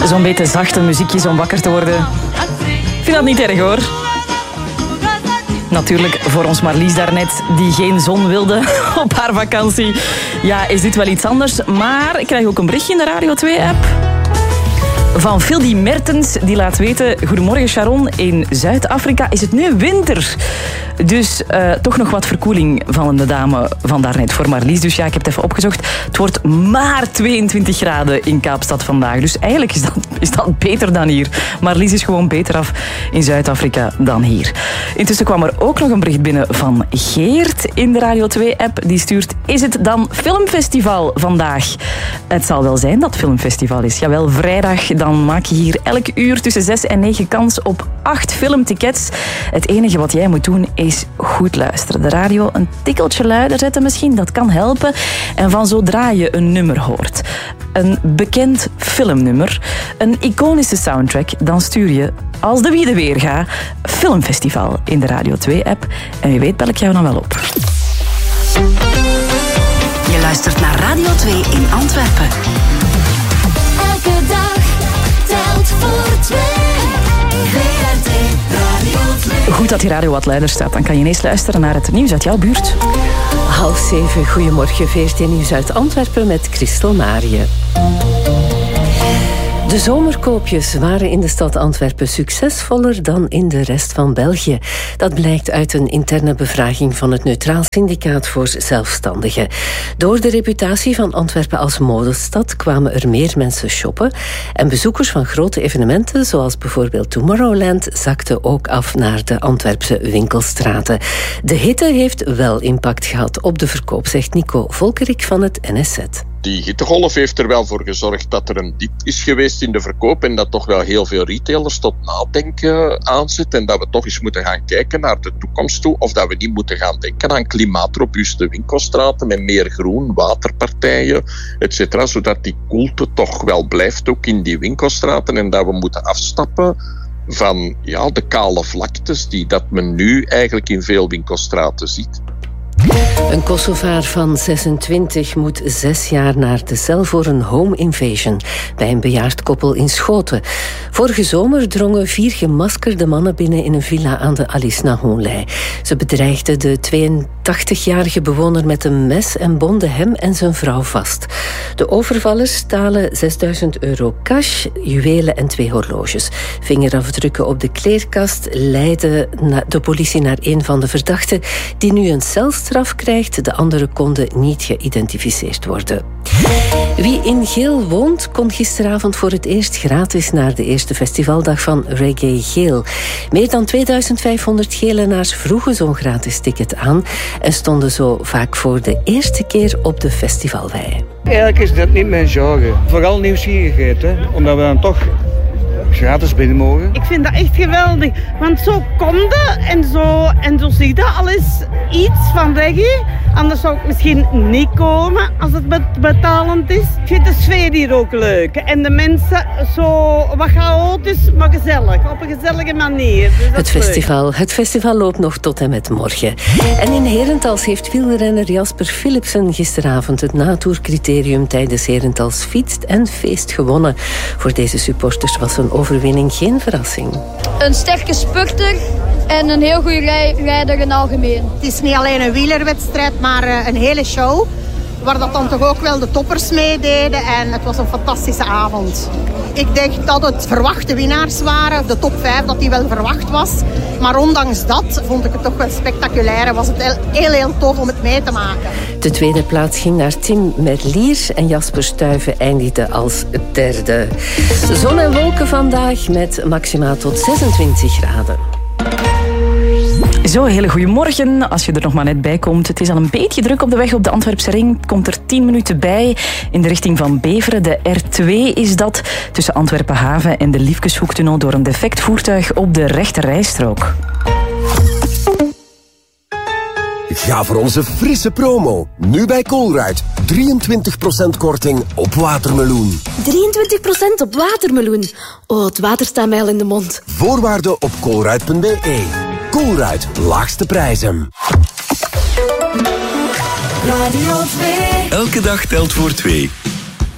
Zo'n beetje zachte muziekjes om wakker te worden. Ik vind dat niet erg hoor. Natuurlijk voor ons Marlies daarnet, die geen zon wilde op haar vakantie. Ja, is dit wel iets anders. Maar ik krijg ook een berichtje in de Radio 2-app. Van Phildy Mertens, die laat weten... Goedemorgen Sharon, in Zuid-Afrika is het nu winter. Dus toch nog wat verkoeling van de dame van daarnet voor Marlies. Dus ja, ik heb het even opgezocht. Het wordt maar 22 graden in Kaapstad vandaag. Dus eigenlijk is dat beter dan hier. Marlies is gewoon beter af in Zuid-Afrika dan hier. Intussen kwam er ook nog een bericht binnen van Geert in de Radio 2-app. Die stuurt, is het dan filmfestival vandaag? Het zal wel zijn dat filmfestival is. Jawel, vrijdag. Dan maak je hier elk uur tussen 6 en 9 kans op 8 filmtickets. Het enige wat jij moet doen is goed luisteren. De radio een tikkeltje luider zetten misschien, dat kan helpen. En van zodra je een nummer hoort, een bekend filmnummer, een iconische soundtrack, dan stuur je, als de wiede weer gaat, filmfestival in de Radio 2-app. En wie weet bel ik jou dan wel op. Je luistert naar Radio 2 in Antwerpen. Elke dag telt voor 2. VRT Radio 2. Goed dat die radio wat luider staat. Dan kan je ineens luisteren naar het nieuws uit jouw buurt. 6:30, goedemorgen, VRT Nieuws uit Antwerpen met Christel Marië. De zomerkoopjes waren in de stad Antwerpen succesvoller dan in de rest van België. Dat blijkt uit een interne bevraging van het Neutraal Syndicaat voor Zelfstandigen. Door de reputatie van Antwerpen als modestad kwamen er meer mensen shoppen. En bezoekers van grote evenementen, zoals bijvoorbeeld Tomorrowland, zakten ook af naar de Antwerpse winkelstraten. De hitte heeft wel impact gehad op de verkoop, zegt Nico Volkerik van het NSZ. Die hittegolf heeft er wel voor gezorgd dat er een diep is geweest in de verkoop en dat toch wel heel veel retailers tot nadenken aanzet en dat we toch eens moeten gaan kijken naar de toekomst toe of dat we niet moeten gaan denken aan klimaatrobuuste winkelstraten met meer groen, waterpartijen, etc. Zodat die koelte toch wel blijft ook in die winkelstraten en dat we moeten afstappen van de kale vlaktes die dat men nu eigenlijk in veel winkelstraten ziet. Een Kosovaar van 26 moet 6 jaar naar de cel voor een home invasion bij een bejaard koppel in Schoten. Vorige zomer drongen 4 gemaskerde mannen binnen in een villa aan de Alice Nahonlei. Ze bedreigden de 82-jarige bewoner met een mes en bonden hem en zijn vrouw vast. De overvallers stalen €6.000 cash, juwelen en 2 horloges. Vingerafdrukken op de kleerkast leidden de politie naar een van de verdachten die nu een celstraf krijgt. De anderen konden niet geïdentificeerd worden. Wie in Geel woont, kon gisteravond voor het eerst gratis naar de eerste festivaldag van Reggae Geel. Meer dan 2500 Gelenaars vroegen zo'n gratis ticket aan en stonden zo vaak voor de eerste keer op de festivalwei. Eigenlijk is dat niet mijn genre. Vooral nieuwsgierigheid, hè? Omdat we dan toch gratis binnen mogen. Ik vind dat echt geweldig, want zo komt het en zo zie je dat alles iets van reggae. Anders zou ik misschien niet komen als het betalend is. Ik vind de sfeer hier ook leuk en de mensen zo wat chaotisch, maar gezellig, op een gezellige manier. Dus Het festival loopt nog tot en met morgen. En in Herentals heeft wielrenner Jasper Philipsen gisteravond het natoercriterium tijdens Herentals fietst en feest gewonnen. Voor deze supporters was een overwinning geen verrassing. Een sterke spurter en een heel goede rijder in het algemeen. Het is niet alleen een wielerwedstrijd, maar een hele show. Waar dat dan toch ook wel de toppers meededen. En het was een fantastische avond. Ik denk dat het verwachte winnaars waren. De top 5, dat die wel verwacht was. Maar ondanks dat vond ik het toch wel spectaculair. En was het heel tof om het mee te maken. De tweede plaats ging naar Tim Merlier en Jasper Stuyven eindigde als derde. Zon en wolken vandaag met maximaal tot 26 graden. Zo, hele goedemorgen. Als je er nog maar net bij komt. Het is al een beetje druk op de weg op de Antwerpse ring. Komt er 10 minuten bij in de richting van Beveren. De R2 is dat. Tussen Antwerpen Haven en de Liefkeshoektunnel door een defect voertuig op de rechte rijstrook. Ga voor onze frisse promo. Nu bij Colruyt. 23% korting op watermeloen. 23% op watermeloen? Oh, het water staat mij al in de mond. Voorwaarden op colruyt.be. Colruyt, laagste prijzen. Radio 2. Elke dag telt voor 2.